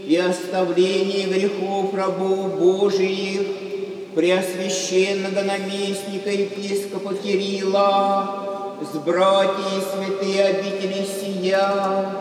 и оставление грехов рабов Божиих, преосвященного наместника епископа Кирилла, с братьями святые обители сия,